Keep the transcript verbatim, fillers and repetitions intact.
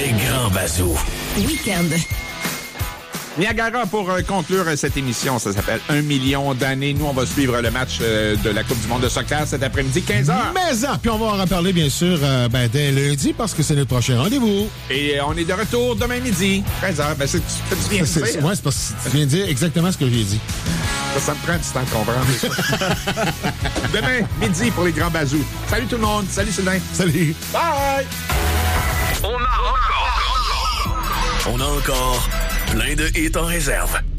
Les grands bazous. Week-end. Niagara, pour euh, conclure euh, cette émission, ça s'appelle Un million d'années. Nous, on va suivre le match euh, de la Coupe du monde de soccer cet après-midi, quinze heures. Mais ça, puis on va en reparler, bien sûr, euh, ben, dès lundi, parce que c'est notre prochain rendez-vous. Et euh, on est de retour demain midi, treize heures. Ben, c'est ce que tu viens de C'est, dire. c'est, ouais, c'est parce que tu viens de dire exactement ce que j'ai dit. Ça, ça me prend du temps de comprendre. Demain, midi, pour les grands bazous. Salut tout le monde. Salut Sylvain. Salut. Bye! On a encore... On a encore plein de hits en réserve.